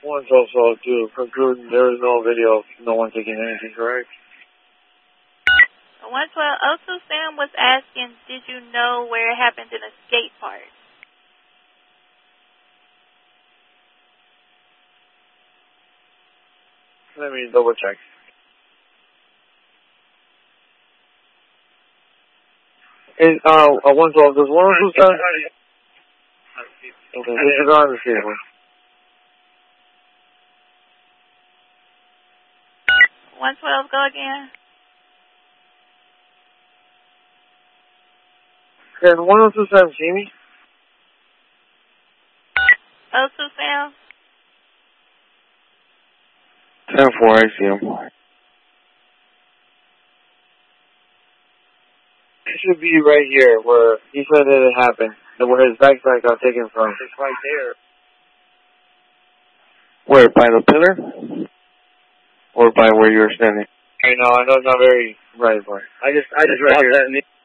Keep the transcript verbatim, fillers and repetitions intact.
Once also to conclude, there was no video of no one taking anything, correct? one twelve, oh two Sam was asking, did you know where it happened in a skate park? Let me double check. Is, uh, uh, one twelve, does one oh two Sam... Okay, this is on the table. one twelve, go again. Can one oh two Sam see me? oh two Sam? ten four, I see him. It should be right here where he said that it happened, and where his backpack got taken from. It's right there. Where, by the pillar? Or by where you were standing? I know, I know it's not very right, but I just, I just right here.